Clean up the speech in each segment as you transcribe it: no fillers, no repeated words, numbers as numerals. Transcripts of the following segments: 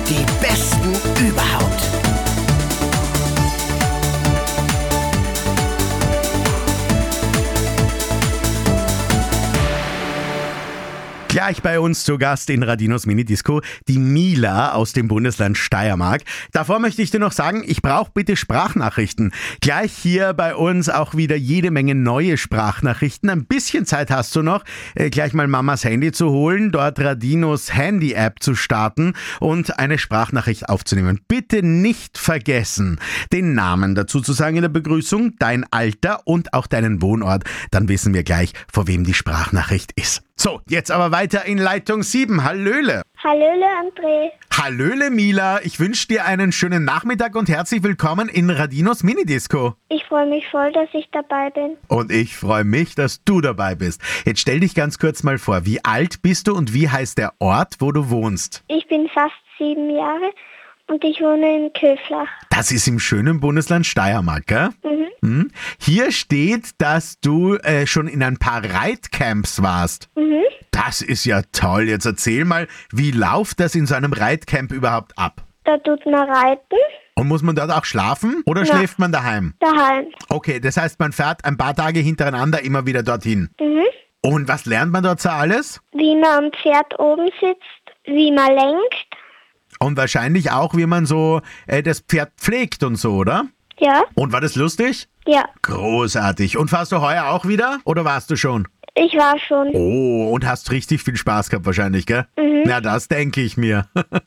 Die besten überhaupt. Gleich bei uns zu Gast in Radinos Minidisco die Mila aus dem Bundesland Steiermark. Davor möchte ich dir noch sagen, ich brauche bitte Sprachnachrichten. Gleich hier bei uns auch wieder jede Menge neue Sprachnachrichten. Ein bisschen Zeit hast du noch, gleich mal Mamas Handy zu holen, dort Radinos Handy-App zu starten und eine Sprachnachricht aufzunehmen. Bitte nicht vergessen, den Namen dazu zu sagen in der Begrüßung, dein Alter und auch deinen Wohnort. Dann wissen wir gleich, vor wem die Sprachnachricht ist. So, jetzt aber weiter in Leitung 7. Hallöle. Hallöle, André. Hallöle, Mila. Ich wünsche dir einen schönen Nachmittag und herzlich willkommen in Radinos Minidisco. Ich freue mich voll, dass ich dabei bin. Und ich freue mich, dass du dabei bist. Jetzt stell dich ganz kurz mal vor. Wie alt bist du und wie heißt der Ort, wo du wohnst? Ich bin fast 7 Jahre und ich wohne in Köflach. Das ist im schönen Bundesland Steiermark, gell? Mhm. Hier steht, dass du schon in ein paar Reitcamps warst. Mhm. Das ist ja toll. Jetzt erzähl mal, wie läuft das in so einem Reitcamp überhaupt ab? Da tut man reiten. Und muss man dort auch schlafen oder schläft man daheim? Daheim. Okay, das heißt, man fährt ein paar Tage hintereinander immer wieder dorthin. Mhm. Und was lernt man dort so alles? Wie man am Pferd oben sitzt, wie man lenkt. Und wahrscheinlich auch, wie man so das Pferd pflegt und so, oder? Ja. Und war das lustig? Ja. Großartig. Und fährst du heuer auch wieder oder warst du schon? Ich war schon. Oh, und hast richtig viel Spaß gehabt wahrscheinlich, gell? Mhm. Na, das denke ich mir.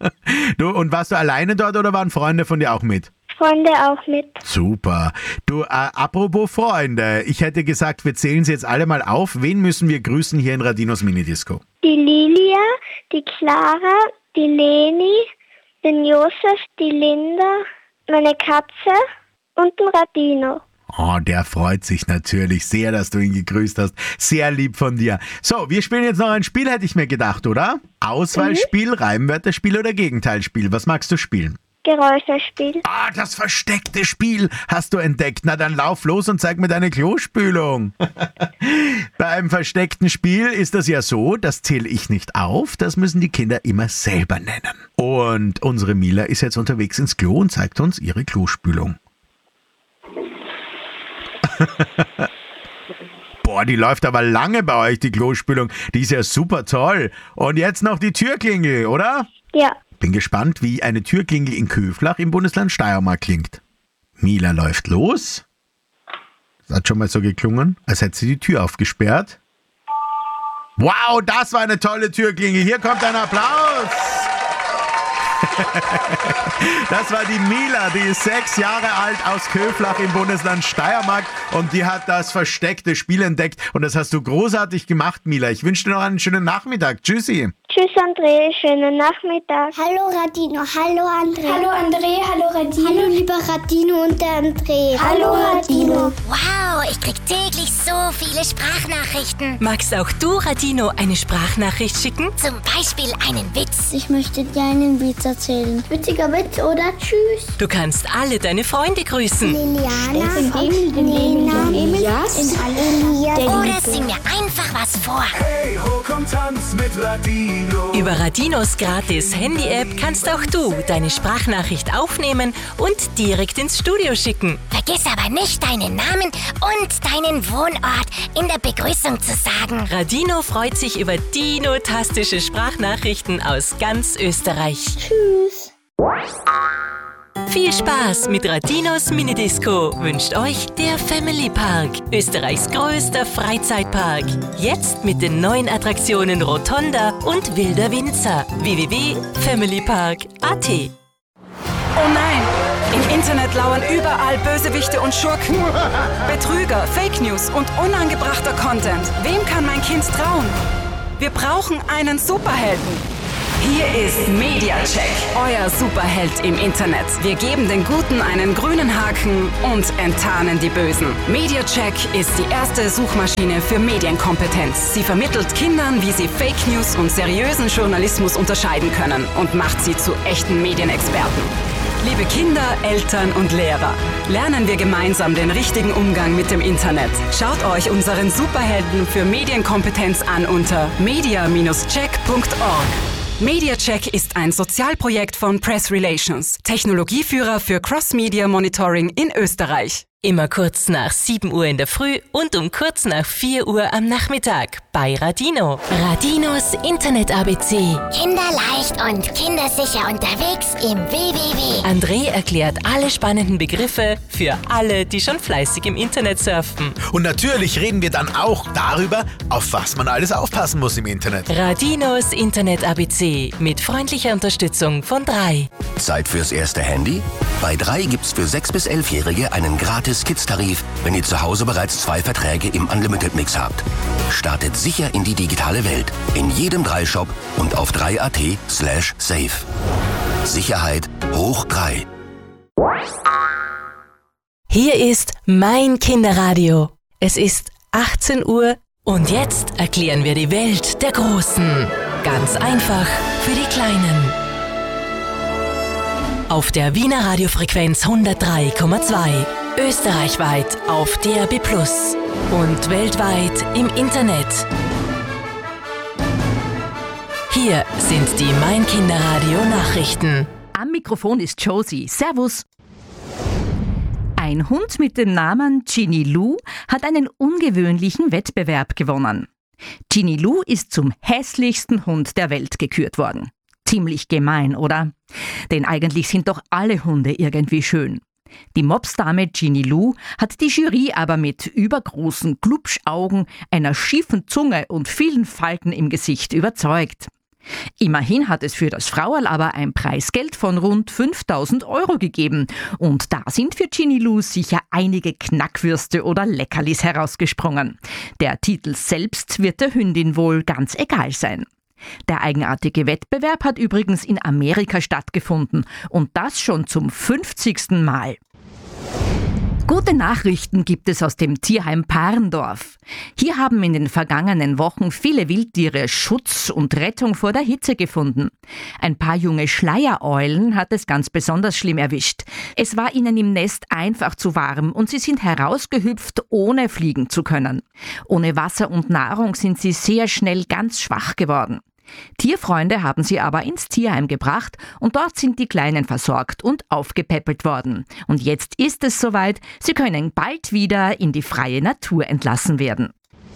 Du, und warst du alleine dort oder waren Freunde von dir auch mit? Freunde auch mit. Super. Du, apropos Freunde, ich hätte gesagt, wir zählen sie jetzt alle mal auf. Wen müssen wir grüßen hier in Radinos Minidisco? Die Lilia, die Clara, die Leni, den Josef, die Linda, meine Katze und den Radino. Oh, der freut sich natürlich sehr, dass du ihn gegrüßt hast. Sehr lieb von dir. So, wir spielen jetzt noch ein Spiel, hätte ich mir gedacht, oder? Auswahlspiel, Reimwörterspiel oder Gegenteilspiel? Was magst du spielen? Geräuschespiel. Ah, das versteckte Spiel hast du entdeckt. Na dann lauf los und zeig mir deine Klospülung. Beim versteckten Spiel ist das ja so, das zähle ich nicht auf, das müssen die Kinder immer selber nennen. Und unsere Mila ist jetzt unterwegs ins Klo und zeigt uns ihre Klospülung. Boah, die läuft aber lange bei euch, die Klospülung. Die ist ja super toll. Und jetzt noch die Türklingel, oder? Ja. Bin gespannt, wie eine Türklingel in Köflach im Bundesland Steiermark klingt. Mila läuft los. Das hat schon mal so geklungen, als hätte sie die Tür aufgesperrt. Wow, das war eine tolle Türklingel. Hier kommt ein Applaus. Das war die Mila, die ist 6 Jahre alt aus Köflach im Bundesland Steiermark und die hat das versteckte Spiel entdeckt und das hast du großartig gemacht, Mila. Ich wünsche dir noch einen schönen Nachmittag. Tschüssi. Tschüss, André. Schönen Nachmittag. Hallo Radino, hallo André. Hallo André, hallo Radino. Hallo lieber Radino und der André. Hallo Radino. Wow, ich krieg täglich so viele Sprachnachrichten. Magst auch du Radino eine Sprachnachricht schicken? Zum Beispiel einen Witz. Ich möchte dir einen Witz erzählen. Witziger Witz, oder? Tschüss. Du kannst alle deine Freunde grüßen. Liliana, Den Emil, Elias, Oder sing mir einfach was vor. Hey, ho, komm, tanz mit Radino. Über Radinos gratis Handy-App kannst auch du deine Sprachnachricht aufnehmen und direkt ins Studio schicken. Vergiss aber nicht, deinen Namen und deinen Wohnort in der Begrüßung zu sagen. Radino freut sich über dinotastische Sprachnachrichten aus ganz Österreich. Tschüss. Viel Spaß mit Radinos Minidisco wünscht euch der Family Park, Österreichs größter Freizeitpark. Jetzt mit den neuen Attraktionen Rotonda und Wilder Winzer. www.familypark.at. Oh nein! Im Internet lauern überall Bösewichte und Schurken. Betrüger, Fake News und unangebrachter Content. Wem kann mein Kind trauen? Wir brauchen einen Superhelden. Hier ist Mediacheck, euer Superheld im Internet. Wir geben den Guten einen grünen Haken und enttarnen die Bösen. Mediacheck ist die erste Suchmaschine für Medienkompetenz. Sie vermittelt Kindern, wie sie Fake News und seriösen Journalismus unterscheiden können und macht sie zu echten Medienexperten. Liebe Kinder, Eltern und Lehrer, lernen wir gemeinsam den richtigen Umgang mit dem Internet. Schaut euch unseren Superhelden für Medienkompetenz an unter media-check.org. MediaCheck ist ein Sozialprojekt von Press Relations, Technologieführer für Cross-Media Monitoring in Österreich. Immer kurz nach 7 Uhr in der Früh und um kurz nach 4 Uhr am Nachmittag bei Radino. Radinos Internet-ABC. Kinderleicht und kindersicher unterwegs im WWW. André erklärt alle spannenden Begriffe für alle, die schon fleißig im Internet surfen. Und natürlich reden wir dann auch darüber, auf was man alles aufpassen muss im Internet. Radinos Internet-ABC mit freundlicher Unterstützung von 3. Zeit fürs erste Handy? Bei 3 gibt's für 6- bis 11-Jährige einen Gratis-Kids-Tarif, wenn ihr zu Hause bereits 2 Verträge im Unlimited-Mix habt. Startet sicher in die digitale Welt. In jedem 3-Shop und auf 3.at/safe. Sicherheit hoch 3. Hier ist mein Kinderradio. Es ist 18 Uhr und jetzt erklären wir die Welt der Großen. Ganz einfach für die Kleinen. Auf der Wiener Radiofrequenz 103,2, österreichweit auf DAB+ und weltweit im Internet. Hier sind die Mein Kinderradio Nachrichten. Am Mikrofon ist Josie. Servus. Ein Hund mit dem Namen Ginny Lou hat einen ungewöhnlichen Wettbewerb gewonnen. Ginny Lou ist zum hässlichsten Hund der Welt gekürt worden. Ziemlich gemein, oder? Denn eigentlich sind doch alle Hunde irgendwie schön. Die Mopsdame Ginny Lou hat die Jury aber mit übergroßen Glubschaugen, einer schiefen Zunge und vielen Falten im Gesicht überzeugt. Immerhin hat es für das Frauerl aber ein Preisgeld von rund 5.000 € gegeben. Und da sind für Ginny Lou sicher einige Knackwürste oder Leckerlis herausgesprungen. Der Titel selbst wird der Hündin wohl ganz egal sein. Der eigenartige Wettbewerb hat übrigens in Amerika stattgefunden und das schon zum 50. Mal. Gute Nachrichten gibt es aus dem Tierheim Parndorf. Hier haben in den vergangenen Wochen viele Wildtiere Schutz und Rettung vor der Hitze gefunden. Ein paar junge Schleiereulen hat es ganz besonders schlimm erwischt. Es war ihnen im Nest einfach zu warm und sie sind herausgehüpft, ohne fliegen zu können. Ohne Wasser und Nahrung sind sie sehr schnell ganz schwach geworden. Tierfreunde haben sie aber ins Tierheim gebracht und dort sind die Kleinen versorgt und aufgepäppelt worden. Und jetzt ist es soweit, sie können bald wieder in die freie Natur entlassen werden.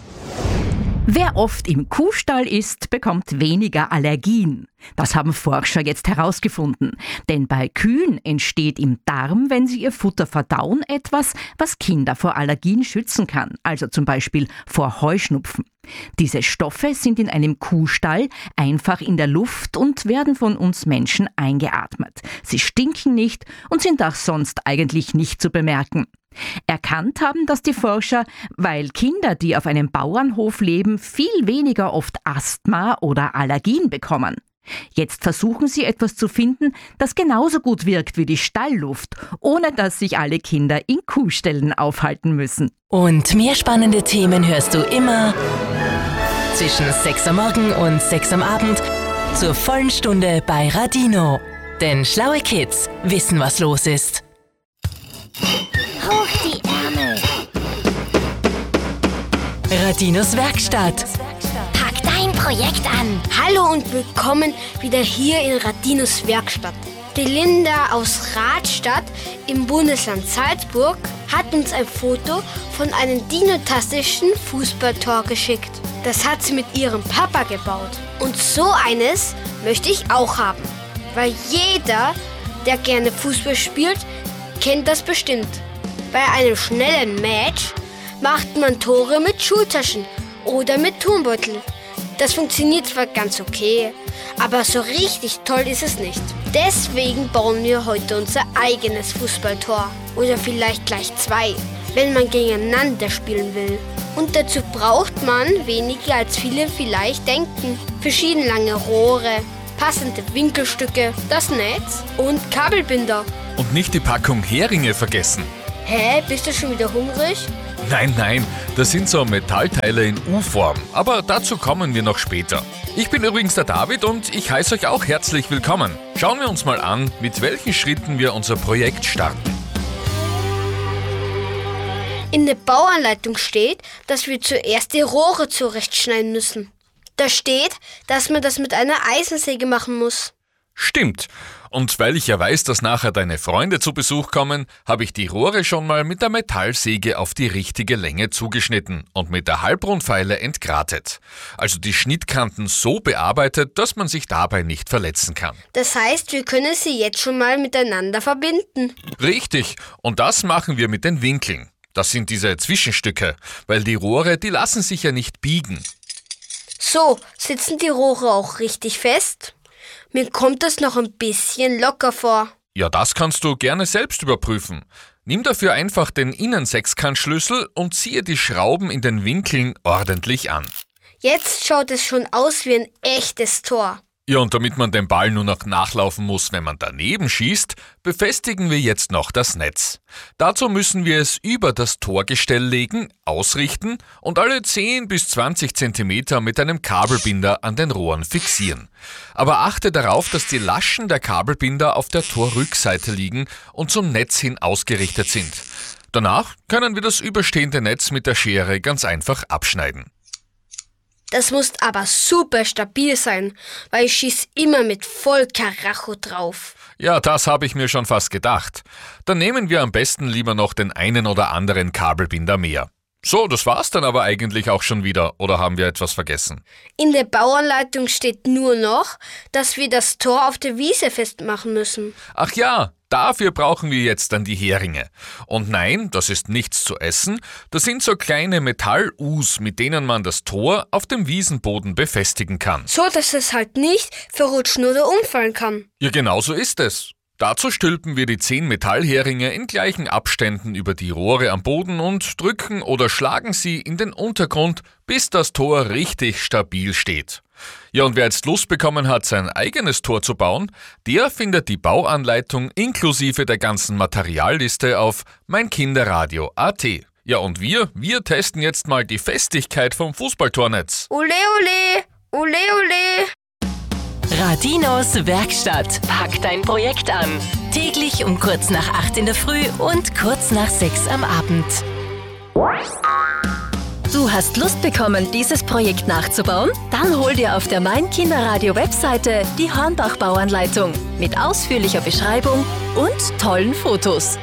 Wer oft im Kuhstall ist, bekommt weniger Allergien. Das haben Forscher jetzt herausgefunden. Denn bei Kühen entsteht im Darm, wenn sie ihr Futter verdauen, etwas, was Kinder vor Allergien schützen kann. Also zum Beispiel vor Heuschnupfen. Diese Stoffe sind in einem Kuhstall einfach in der Luft und werden von uns Menschen eingeatmet. Sie stinken nicht und sind auch sonst eigentlich nicht zu bemerken. Erkannt haben das die Forscher, weil Kinder, die auf einem Bauernhof leben, viel weniger oft Asthma oder Allergien bekommen. Jetzt versuchen sie etwas zu finden, das genauso gut wirkt wie die Stallluft, ohne dass sich alle Kinder in Kuhställen aufhalten müssen. Und mehr spannende Themen hörst du immer zwischen 6 am Morgen und 6 am Abend zur vollen Stunde bei Radino. Denn schlaue Kids wissen, was los ist. Hoch die Ärmel. Radinos Werkstatt. Pack dein Projekt an. Hallo und willkommen wieder hier in Radinos Werkstatt. Die Linda aus Radstadt im Bundesland Salzburg hat uns ein Foto von einem dinotastischen Fußballtor geschickt. Das hat sie mit ihrem Papa gebaut. Und so eines möchte ich auch haben. Weil jeder, der gerne Fußball spielt, kennt das bestimmt. Bei einem schnellen Match macht man Tore mit Schultaschen oder mit Turnbeutel. Das funktioniert zwar ganz okay, aber so richtig toll ist es nicht. Deswegen bauen wir heute unser eigenes Fußballtor. Oder vielleicht gleich 2, wenn man gegeneinander spielen will. Und dazu braucht man weniger als viele vielleicht denken. Verschiedene lange Rohre, passende Winkelstücke, das Netz und Kabelbinder. Und nicht die Packung Heringe vergessen. Hä, bist du schon wieder hungrig? Nein, das sind so Metallteile in U-Form, aber dazu kommen wir noch später. Ich bin übrigens der David und ich heiße euch auch herzlich willkommen. Schauen wir uns mal an, mit welchen Schritten wir unser Projekt starten. In der Bauanleitung steht, dass wir zuerst die Rohre zurechtschneiden müssen. Da steht, dass man das mit einer Eisensäge machen muss. Stimmt. Und weil ich ja weiß, dass nachher deine Freunde zu Besuch kommen, habe ich die Rohre schon mal mit der Metallsäge auf die richtige Länge zugeschnitten und mit der Halbrundfeile entgratet. Also die Schnittkanten so bearbeitet, dass man sich dabei nicht verletzen kann. Das heißt, wir können sie jetzt schon mal miteinander verbinden. Richtig. Und das machen wir mit den Winkeln. Das sind diese Zwischenstücke, weil die Rohre, die lassen sich ja nicht biegen. So, sitzen die Rohre auch richtig fest? Mir kommt das noch ein bisschen locker vor. Ja, das kannst du gerne selbst überprüfen. Nimm dafür einfach den Innensechskantschlüssel und ziehe die Schrauben in den Winkeln ordentlich an. Jetzt schaut es schon aus wie ein echtes Tor. Ja, und damit man den Ball nur noch nachlaufen muss, wenn man daneben schießt, befestigen wir jetzt noch das Netz. Dazu müssen wir es über das Torgestell legen, ausrichten und alle 10 bis 20 Zentimeter mit einem Kabelbinder an den Rohren fixieren. Aber achte darauf, dass die Laschen der Kabelbinder auf der Torrückseite liegen und zum Netz hin ausgerichtet sind. Danach können wir das überstehende Netz mit der Schere ganz einfach abschneiden. Das muss aber super stabil sein, weil ich schieß immer mit voll Karacho drauf. Ja, das habe ich mir schon fast gedacht. Dann nehmen wir am besten lieber noch den einen oder anderen Kabelbinder mehr. So, das war's dann aber eigentlich auch schon wieder, oder haben wir etwas vergessen? In der Bauanleitung steht nur noch, dass wir das Tor auf der Wiese festmachen müssen. Ach ja, dafür brauchen wir jetzt dann die Heringe. Und nein, das ist nichts zu essen, das sind so kleine Metall-Us, mit denen man das Tor auf dem Wiesenboden befestigen kann. So, dass es halt nicht verrutschen oder umfallen kann. Ja, genau so ist es. Dazu stülpen wir die 10 Metallheringe in gleichen Abständen über die Rohre am Boden und drücken oder schlagen sie in den Untergrund, bis das Tor richtig stabil steht. Ja, und wer jetzt Lust bekommen hat, sein eigenes Tor zu bauen, der findet die Bauanleitung inklusive der ganzen Materialliste auf meinkinderradio.at. Ja, und wir testen jetzt mal die Festigkeit vom Fußballtornetz. Ole, ole, ole, ole. Radinos Werkstatt. Pack dein Projekt an. Täglich um kurz nach 8 in der Früh und kurz nach 6 am Abend. Du hast Lust bekommen, dieses Projekt nachzubauen? Dann hol dir auf der Mein-Kinderradio-Webseite die Hornbach-Bauanleitung mit ausführlicher Beschreibung und tollen Fotos.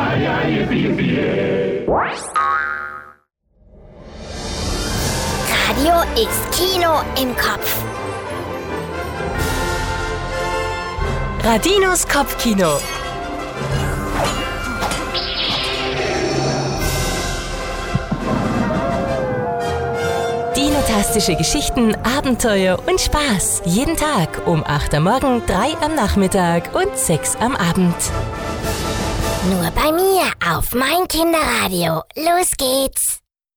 Radio ist Kino im Kopf. Radinos Kopfkino. Dinotastische Geschichten, Abenteuer und Spaß. Jeden Tag um 8 am Morgen, 3 am Nachmittag und 6 am Abend. Nur bei mir auf Mein Kinderradio. Los geht's!